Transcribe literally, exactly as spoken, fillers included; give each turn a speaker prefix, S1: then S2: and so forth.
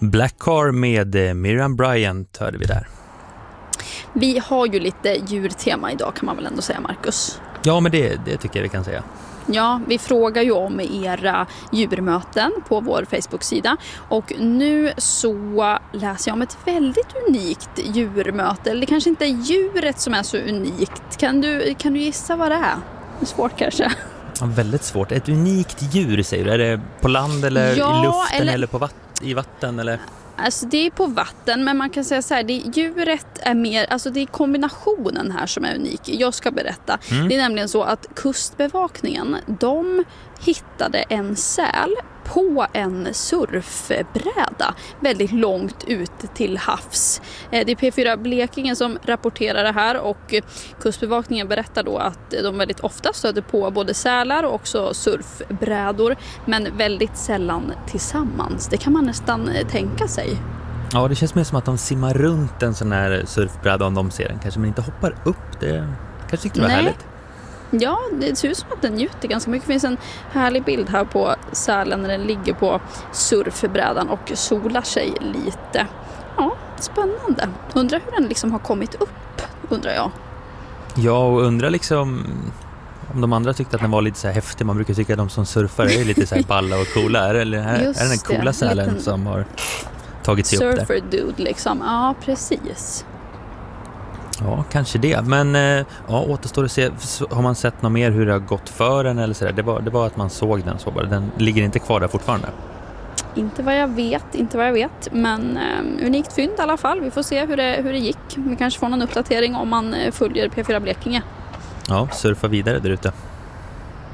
S1: Black Car med Miriam Bryant hörde vi där.
S2: Vi har ju lite djurtema idag kan man väl ändå säga, Marcus?
S1: Ja, men det, det tycker jag vi kan säga.
S2: Ja, vi frågar ju om era djurmöten på vår Facebook-sida. Och nu så läser jag om ett väldigt unikt djurmöte. Eller kanske inte djuret som är så unikt. Kan du, kan du gissa vad det är? Det är svårt kanske.
S1: Ja, väldigt svårt. Ett unikt djur säger du. Är det på land eller
S2: ja,
S1: i luften eller,
S2: eller
S1: på vatt- i vatten? Eller?
S2: Alltså det är på vatten, men man kan säga så här, det, djuret är mer, alltså det är kombinationen här som är unik. Jag ska berätta. Mm. Det är nämligen så att kustbevakningen, de hittade en säl på en surfbräda väldigt långt ut till havs. Det är P fyra Blekinge som rapporterar det här, och kustbevakningen berättar då att de väldigt ofta stöter på både sälar och också surfbrädor, men väldigt sällan tillsammans. Det kan man nästan tänka sig.
S1: Ja, det känns mer som att de simmar runt en sån här surfbräda om de ser den. Kanske men inte hoppar upp. Det kanske tyckte det var
S2: Nej.
S1: härligt.
S2: Ja, det ser ut som att den njuter ganska mycket. Det finns en härlig bild här på sälen när den ligger på surfbrädan och solar sig lite. Ja, spännande. Undrar hur den liksom har kommit upp, undrar jag.
S1: Ja, och undrar liksom om de andra tyckte att den var lite så här häftig. Man brukar tycka att de som surfar är lite så här balla och coola. Är det, här, är det den coola det, sälen liten som har tagit sig upp där?
S2: Surfer dude liksom, ja precis.
S1: Ja, kanske det. Men ja, återstår att se. Har man sett något mer hur det har gått för den eller så där? Det var, det var att man såg den så bara. Den ligger inte kvar där fortfarande.
S2: Inte vad jag vet, inte vad jag vet. Men eh, unikt fynd i alla fall. Vi får se hur det, hur det gick. Vi kanske får någon uppdatering om man följer P fyra Blekinge.
S1: Ja, surfa vidare där ute.